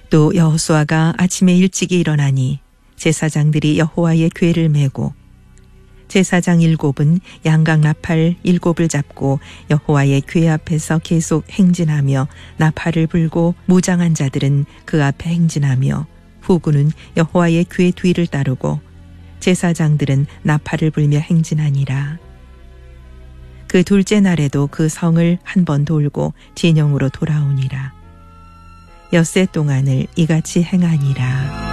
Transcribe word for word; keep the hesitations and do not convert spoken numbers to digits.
또 여호수아가 아침에 일찍이 일어나니 제사장들이 여호와의 궤를 메고 제사장 일곱은 양각 나팔 일곱을 잡고 여호와의 궤 앞에서 계속 행진하며 나팔을 불고 무장한 자들은 그 앞에 행진하며 후군은 여호와의 궤 뒤를 따르고 제사장들은 나팔을 불며 행진하니라. 그 둘째 날에도 그 성을 한 번 돌고 진영으로 돌아오니라. 엿새 동안을 이같이 행하니라.